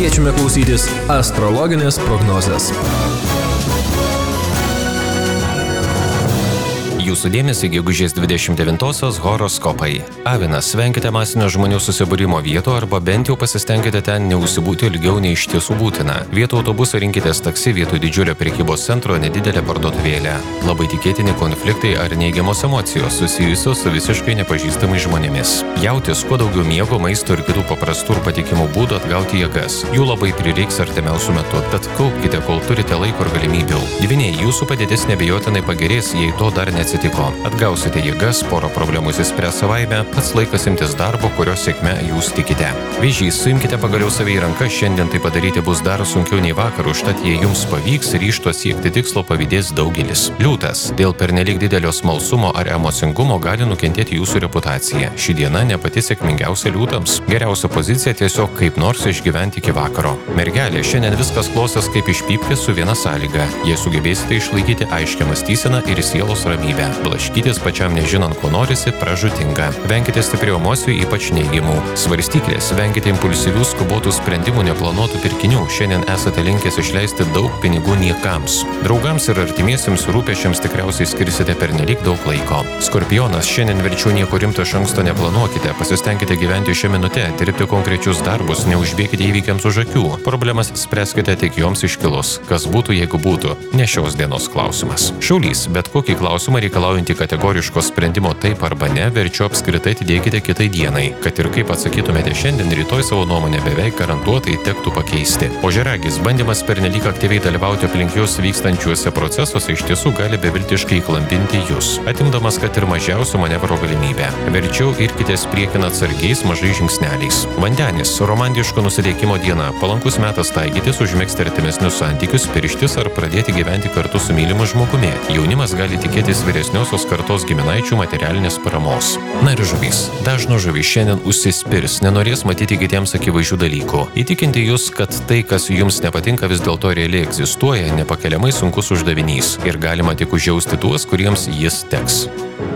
Kviečiame klausytis astrologinės prognozės. Jūsų dėmesį gegužės 29-osios horoskopai. Avinas, venkite masinio žmonių susibūrimo vietų arba bent jau pasistengkite ten neužsibūti ilgiau nei iš tiesų būtina. Vietoj autobuso rinkitės taksi, vietoj didžiulio prekybos centro nedidelę parduotuvėlę. Labai tikėtini konfliktai ar neigiamos emocijos susijusios su visiškai nepažįstamais žmonėmis. Jautis, kuo daugiau miego, maisto ir kitų paprastų ir patikimų būdų atgauti jėgas. Jų labai prireiks artimiausiu metu, tad kaupkite, kol turite laiko ir galimybių. Dvyniai, jūsų padėtis neabejotinai pagerės, jei to dar neatsitiko. Atgausite jėgas, porą problemų išsispręs savaime, pats laikas imtis darbo, kurio sėkme jūs tikite. Vėžys, suimkite pagaliau save į rankas, šiandien tai padaryti bus dar sunkiau nei vakar, užtat jei jums pavyks, ryžto siekti tikslo pavydės daugelis. Liūtas, dėl pernelyg didelio smalsumo ar emocingumo gali nukentėti jūsų reputacija. Ši diena ne pati sėkmingiausia liūtams. Geriausia pozicija tiesiog kaip nors išgyventi iki vakaro. Mergelė, šiandien viskas klostės kaip iš pypkės su viena sąlyga. Jei sugebėsite išlaikyti aiškią mąstyseną ir sielos ramybę. Blaškytis pačiam nežinant, ko norisi, pražūtinga. Venkite stiprių emocijų, ypač neigiamų. Svarstyklės, venkite impulsyvių, skubotų sprendimų, neplanuotų pirkinių. Šiandien esate linkęs išleisti daug pinigų niekams. Draugams ir artimiesiems rūpesčiams tikriausiai skirsite pernelyg daug laiko. Skorpionas, šiandien verčiau nieko rimto iš anksto neplanuokite. Pasistengkite gyventi šią minutę, dirbti konkrečius darbus, neužbėkite įvykiams už akių. Problemas spręskite tik joms iškilus. Kas būtų, jeigu būtų? Ne šios dienos klausimas. Šaulys, bet kokį klausimą reikalaujantį kategoriško sprendimo taip arba ne, verčiau apskritai atidėkite kitai dienai. Kad ir kaip atsakytumėte šiandien, rytoj savo nuomonę beveik garantuotai tektų pakeisti. Ožiaragis, bandymas pernelyg aktyviai dalyvauti aplink jūs vykstančiuose procesuose iš tiesų gali beviltiškai klampinti jūs, atimdamas kad ir mažiausio manevro galimybę. Verčiau irkitės priekin atsargiais mažais žingsneliais. Vandenis, romantiško nusiteikimo diena, palankus metas taikytis, užmegzti artimesnius santykius, pirštis ar pradėti gyventi kartu su mylimu žmogumi. Jaunimas gali tikėtis vyresniosios kartos giminaičių materialinės paramos. Na ir žuvys. Dažno žuvys šiandien užsispirs, nenorės matyti kitiems akivaizdžių dalykų. Įtikinti jūs, kad tai, kas jums nepatinka, vis dėlto realiai egzistuoja, nepakeliamai sunkus uždavinys ir galima tik užjausti tuos, kuriems jis teks.